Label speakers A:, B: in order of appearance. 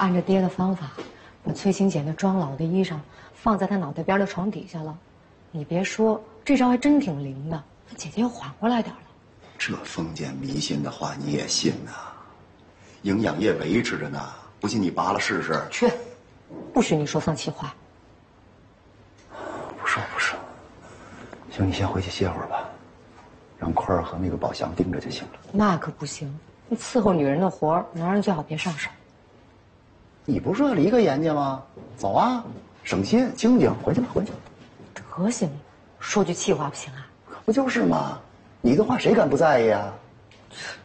A: 按照爹的方法，把崔青姐那装老的衣裳放在她脑袋边的床底下了。你别说，这招还真挺灵的，姐姐又缓过来点了。
B: 这封建迷信的话你也信呐？营养液维持着呢，不信你拔了试试。
A: 去，不许你说丧气话。
B: 不说，行，你先回去歇会儿吧，让坤儿和那个宝祥盯着就行了。
A: 那可不行，你伺候女人的活儿，男人最好别上手。
B: 你不是说离个严家吗？走啊，省心，清静，回去吧，回去。
A: 德行，说句气话不行啊？
B: 不就是吗？你的话谁敢不在意啊？